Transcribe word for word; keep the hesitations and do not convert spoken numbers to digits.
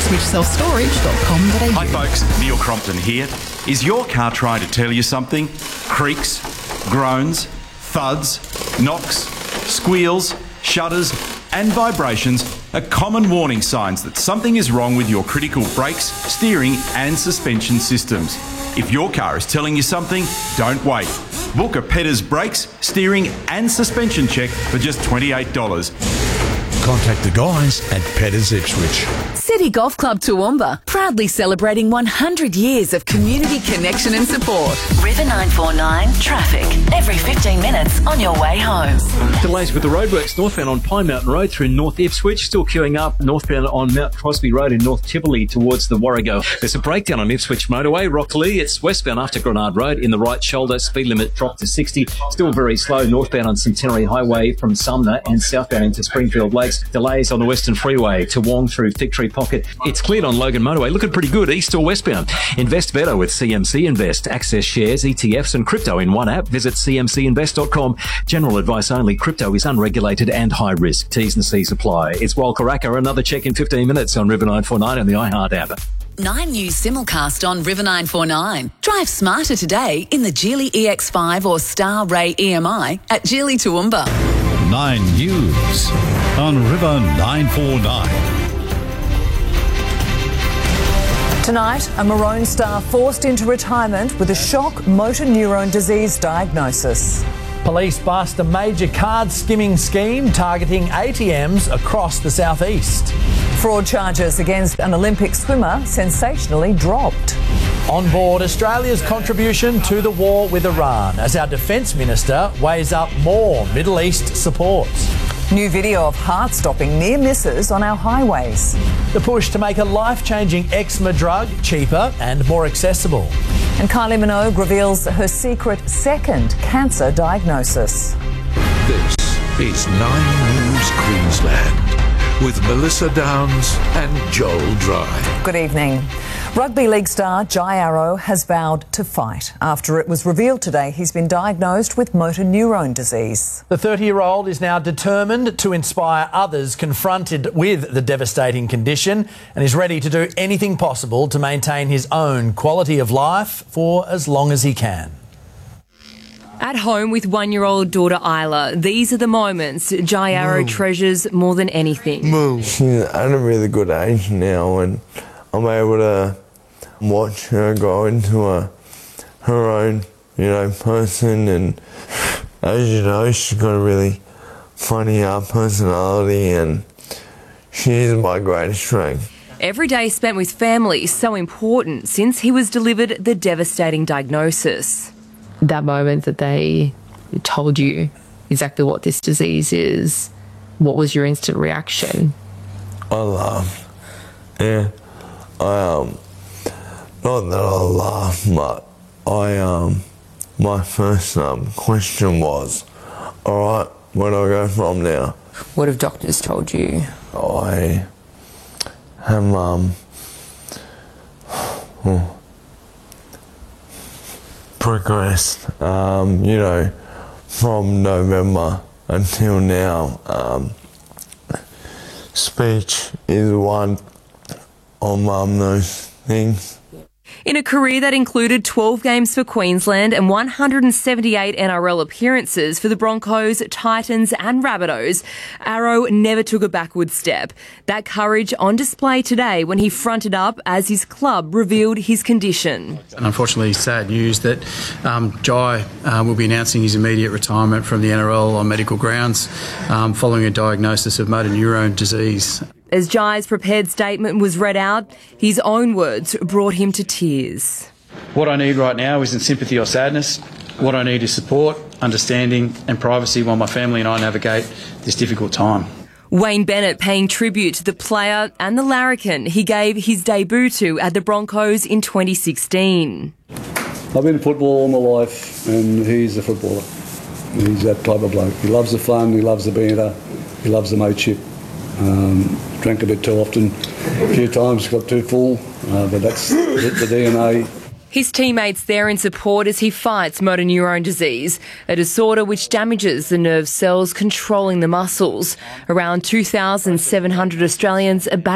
switch self storage dot com dot a u. Hi folks, Neil Crompton here. Is your car trying to tell you something? Creaks, groans, thuds, knocks, squeals, shudders and vibrations are common warning signs that something is wrong with your critical brakes, steering and suspension systems. If your car is telling you something, don't wait. Book a Petters brakes, steering and suspension check for just twenty-eight dollars. Contact the guys at Petters Ipswich. City Golf Club Toowoomba, proudly celebrating one hundred years of community connection and support. River nine four nine traffic every fifteen minutes on your way home. Delays with the roadworks northbound on Pine Mountain Road through North Ipswich, still queuing up northbound on Mount Crosby Road in North Tivoli towards the Warrego. There's a breakdown on Ipswich Motorway, Rockley. It's westbound after Grenard Road in the right shoulder. Speed limit dropped to sixty. Still very slow northbound on Centenary Highway from Sumner and southbound into Springfield Lakes. Delays on the Western Freeway to Wong through Victory Pocket. It's cleared on Logan Motorway, looking pretty good east or westbound. Invest better with C M C Invest. Access shares, E T Fs and crypto in one app. Visit c m c invest dot com. General advice only. Crypto is unregulated and high risk. T's and C's apply. It's Walkaraka. Another check in fifteen minutes on River nine four nine and the iHeart app. Nine News simulcast on River nine four nine. Drive smarter today in the Geely E X five or Star Ray E M I at Geely Toowoomba. Nine News on River nine four nine. Tonight, a Maroon star forced into retirement with a shock motor neurone disease diagnosis. Police bust a major card skimming scheme targeting A T Ms across the southeast. Fraud charges against an Olympic swimmer sensationally dropped. On board, Australia's contribution to the war with Iran as our Defence Minister weighs up more Middle East support. New video of heart-stopping near misses on our highways. The push to make a life-changing eczema drug cheaper and more accessible. And Kylie Minogue reveals her secret second cancer diagnosis. This is Nine News Queensland with Melissa Downs and Joel Dry. Good evening. Rugby league star Jai Arrow has vowed to fight after it was revealed today he's been diagnosed with motor neurone disease. The thirty-year-old is now determined to inspire others confronted with the devastating condition and is ready to do anything possible to maintain his own quality of life for as long as he can. At home with one-year-old daughter Isla, these are the moments Jai Arrow Mom. treasures more than anything. Mum, she's at a really good age now and I'm able to watch her grow into a, her own, you know, person, and as you know, she's got a really funny uh, personality and she is my greatest strength. Every day spent with family is so important since he was delivered the devastating diagnosis. That moment that they told you exactly what this disease is, what was your instant reaction? I laughed. Yeah. I, um, not that I laughed, but I, um, my first um, question was, all right, where do I go from now? What have doctors told you? I have, um, progressed, um, you know, from November until now. Um, speech is one of um, those things. In a career that included twelve games for Queensland and one hundred seventy-eight N R L appearances for the Broncos, Titans and Rabbitohs, Arrow never took a backward step. That courage on display today when he fronted up as his club revealed his condition. And unfortunately, sad news that um, Jai uh, will be announcing his immediate retirement from the N R L on medical grounds um, following a diagnosis of motor neurone disease. As Jai's prepared statement was read out, his own words brought him to tears. What I need right now isn't sympathy or sadness. What I need is support, understanding and privacy while my family and I navigate this difficult time. Wayne Bennett paying tribute to the player and the larrikin he gave his debut to at the Broncos in twenty sixteen. I've been in football all my life and he's a footballer. He's that type of bloke. He loves the fun, he loves the banter, he loves the mateship. Um, drank a bit too often, a few times got too full, uh, but that's the, the D N A. His teammates there in support as he fights motor neurone disease, a disorder which damages the nerve cells controlling the muscles. Around two thousand seven hundred Australians are